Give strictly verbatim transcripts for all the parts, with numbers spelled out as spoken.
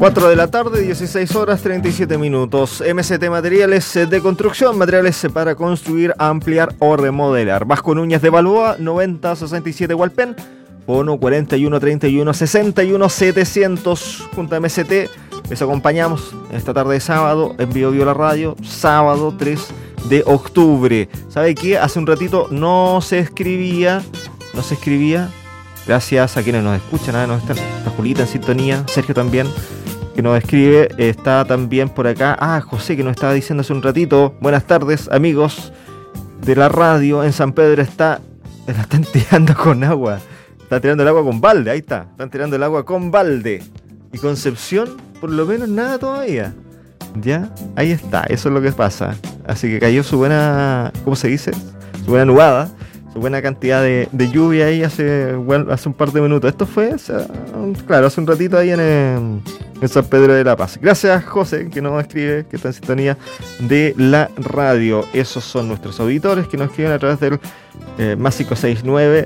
cuatro de la tarde, dieciséis horas, treinta y siete minutos. M C T Materiales de Construcción, materiales para construir, ampliar o remodelar. Vasco Núñez de Balboa, noventa sesenta y siete Hualpén, Bono cuarenta y uno treinta y uno sesenta y uno setecientos. Junto a M C T, les acompañamos esta tarde de sábado en Bio Bio la Radio, sábado tres de octubre. ¿Sabe qué? Hace un ratito no se escribía, no se escribía. Gracias a quienes nos escuchan, ¿eh? Nos están, está Julita en sintonía, Sergio también, que nos escribe, está también por acá, ah, José, que nos estaba diciendo hace un ratito, buenas tardes, amigos de la radio, en San Pedro está, la están tirando con agua, están tirando el agua con balde, ahí está, están tirando el agua con balde, y Concepción, por lo menos nada todavía, ya, ahí está, eso es lo que pasa, así que cayó su buena, ¿cómo se dice? Su buena nubada, su buena cantidad de, de lluvia ahí hace, bueno, hace un par de minutos. Esto fue, o sea, claro, hace un ratito ahí en, en San Pedro de la Paz. Gracias, José, que nos escribe, que está en sintonía de la radio. Esos son nuestros auditores que nos escriben a través del eh, más cinco seis nueve,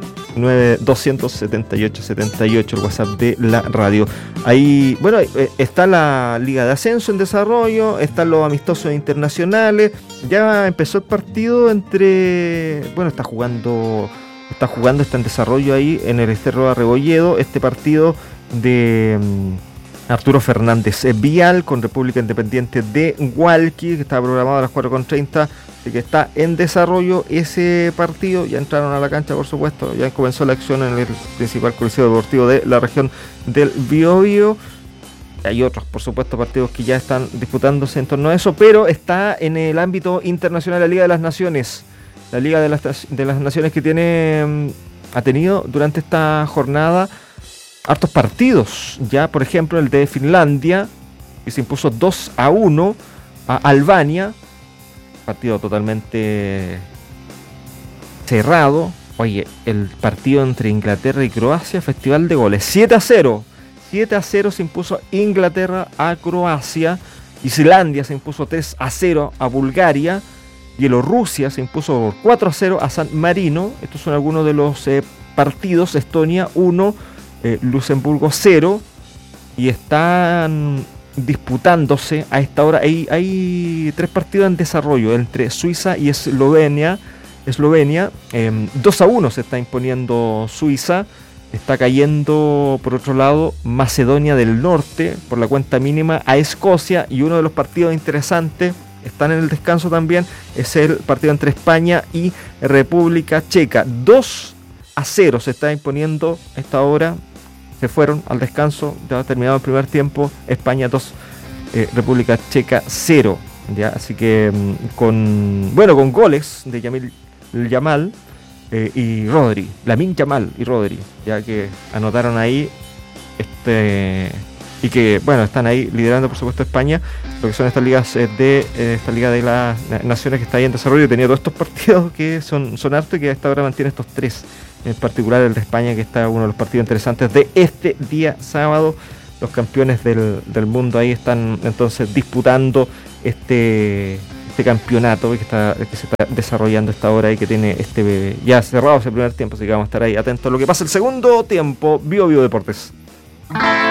nueve dos siete ocho, siete ocho, el WhatsApp de la radio. Ahí, bueno, eh, está la Liga de Ascenso en desarrollo, están los amistosos internacionales, ya empezó el partido entre, bueno, está jugando, está jugando, está en desarrollo ahí en el Cerro de Rebolledo, este partido de um, Arturo Fernández Vial con República Independiente de Hualqui, que está programado a las cuatro con treinta. Así que está en desarrollo ese partido, ya entraron a la cancha por supuesto, ya comenzó la acción en el principal coliseo deportivo de la región del Biobío. Hay otros por supuesto partidos que ya están disputándose en torno a eso, pero está en el ámbito internacional la Liga de las Naciones, la Liga de las, de las Naciones que tiene, ha tenido durante esta jornada hartos partidos, ya por ejemplo el de Finlandia, que se impuso dos a uno a Albania, partido totalmente cerrado. Oye, el partido entre Inglaterra y Croacia, festival de goles, siete a cero, siete a cero se impuso Inglaterra a Croacia, Islandia se impuso tres a cero a Bulgaria, Bielorrusia se impuso cuatro a cero a San Marino. Estos son algunos de los eh, partidos. Estonia uno, eh, Luxemburgo cero, y están disputándose a esta hora. Hay, hay tres partidos en desarrollo entre Suiza y Eslovenia. Eslovenia, eh, dos a uno se está imponiendo Suiza. Está cayendo por otro lado Macedonia del Norte por la cuenta mínima a Escocia. Y uno de los partidos interesantes, están en el descanso también, es el partido entre España y República Checa. dos a cero se está imponiendo a esta hora. Se fueron al descanso, ya ha terminado el primer tiempo, España dos, eh, República Checa cero, ya, así que con, bueno, con goles de Yamil Yamal eh, y Rodri, Lamine Yamal y Rodri, ya que anotaron ahí, este, y que, bueno, están ahí liderando por supuesto España, lo que son estas ligas eh, de, eh, esta Liga de las Naciones que está ahí en desarrollo, y tenía todos estos partidos que son, son hartos y que a esta hora mantiene estos tres. En particular el de España, que está uno de los partidos interesantes de este día sábado. Los campeones del, del mundo ahí están entonces disputando este, este campeonato que, está, que se está desarrollando esta hora y que tiene este ya cerrado ese primer tiempo. Así que vamos a estar ahí atentos a lo que pasa el segundo tiempo. Bio Bio Deportes.